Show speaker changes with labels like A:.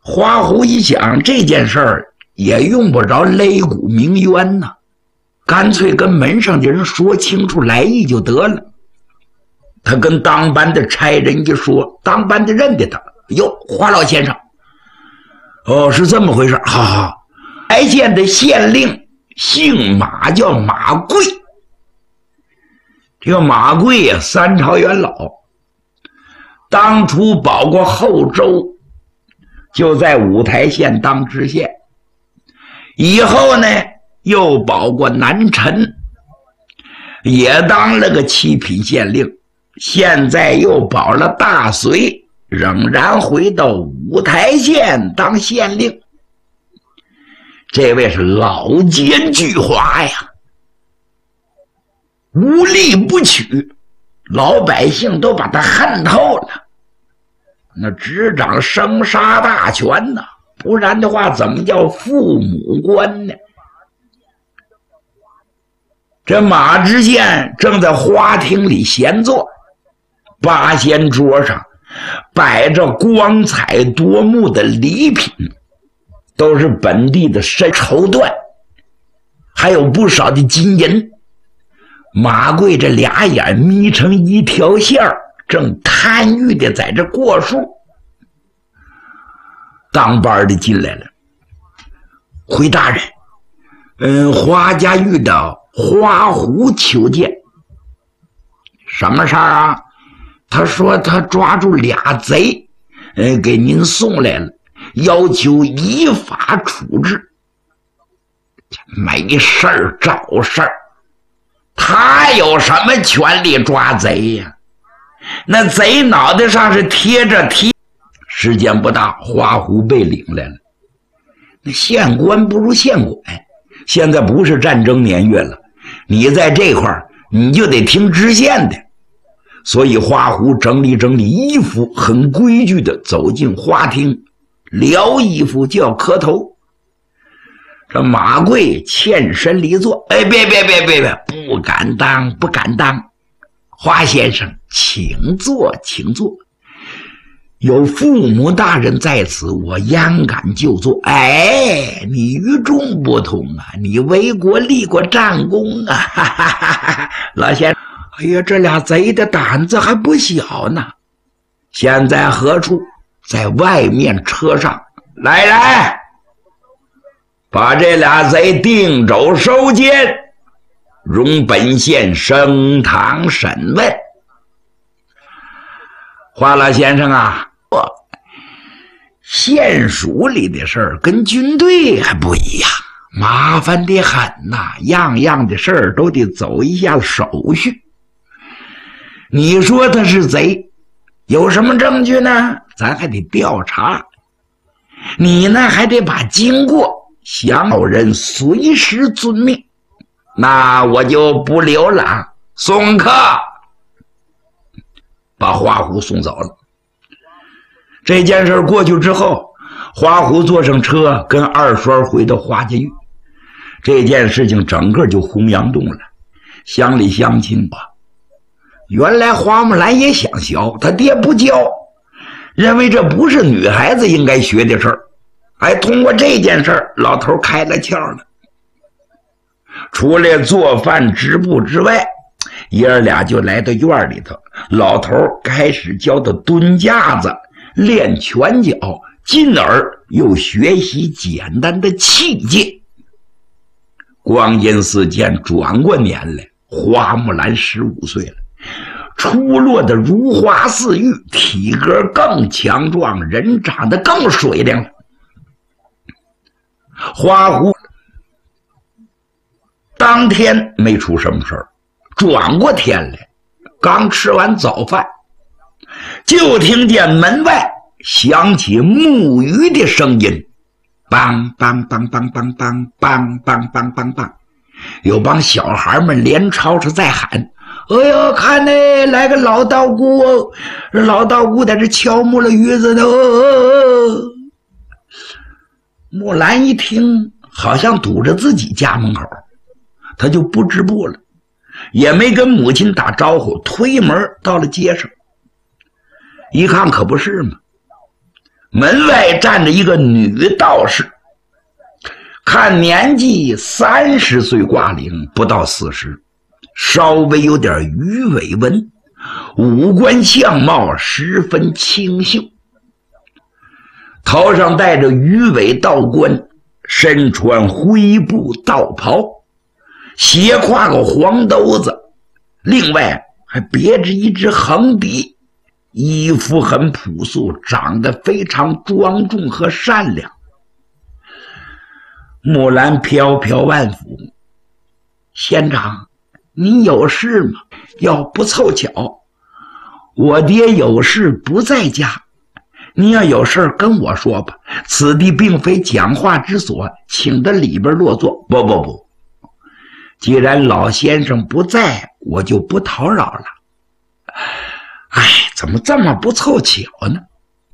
A: 花狐一想，这件事儿也用不着擂鼓鸣冤呐，干脆跟门上的人说清楚来意就得了。他跟当班的差人一说，当班的认得他，哟，花老先生，哦，是这么回事，好好。来县的县令姓马，叫马贵。这个马贵呀，三朝元老，当初保过后州，就在五台县当知县，以后呢又保过南陈，也当了个七品县令，现在又保了大隋，仍然回到五台县当县令。这位是老奸巨猾呀，无利不取，老百姓都把他恨透了。那执掌生杀大权呢，不然的话怎么叫父母官呢？这马知县正在花厅里闲坐，八仙桌上摆着光彩夺目的礼品，都是本地的参绸缎，还有不少的金银。马贵这俩眼眯成一条线儿，正贪欲的在这过数。当班的进来了，回大人，花家遇到花狐求见。什么事儿啊？他说他抓住俩贼，给您送来了，要求依法处置。没事儿找事儿，他有什么权利抓贼呀？那贼脑袋上是贴着提。时间不大，花狐被领来了。那县官不如县管，现在不是战争年月了，你在这块儿你就得听知县的。所以花狐整理整理衣服，很规矩的走进花厅，撩衣服就要磕头。这马贵欠身离座，别，不敢当，不敢当。花先生，请坐，请坐。有父母大人在此，我焉敢就坐？你与众不同啊，你为国立过战功啊！哈哈哈哈，老先生，哎呀，这俩贼的胆子还不小呢。现在何处？在外面车上。来，把这俩贼定肘收监，容本县升堂审问。花老先生啊，县署里的事儿跟军队还不一样，麻烦得很呐，样样的事儿都得走一下手续。你说他是贼，有什么证据呢？咱还得调查。你呢，还得把经过向某人随时遵命。那我就不留了，送客。把花狐送走了。这件事过去之后，花狐坐上车跟二栓回到花家峪。这件事情整个就轰阳动了，乡里乡亲吧。原来花木兰也想学，他爹不教，认为这不是女孩子应该学的事儿。通过这件事儿，老头开了窍了。除了做饭织布之外，爷儿俩就来到院里头，老头开始教他蹲架子，练拳脚，进而又学习简单的器械。光阴似箭，转过年来，花木兰15岁了，出落得如花似玉，体格更强壮，人长得更水灵了。花狐当天没出什么事儿，转过天来，刚吃完早饭，就听见门外响起木鱼的声音，梆梆梆梆梆梆梆梆梆梆梆，有帮小孩们连吵着在喊：“哎呦，看呢，来个老道姑哦！老道姑在这敲木了鱼子呢。”木兰一听，好像堵着自己家门口，他就不织布了，也没跟母亲打招呼，推门到了街上。一看可不是嘛， 门外站着一个女道士，看年纪30岁挂零，不到40，稍微有点鱼尾纹，五官相貌十分清秀，头上戴着鱼尾道冠，身穿灰布道袍，斜挎个黄兜子，另外还别着一支横笔，衣服很朴素，长得非常庄重和善良。木兰飘飘万福，仙长，你有事吗？要不凑巧，我爹有事不在家，你要有事跟我说吧，此地并非讲话之所，请到里边落座。不，既然老先生不在，我就不叨扰了。哎，怎么这么不凑巧呢？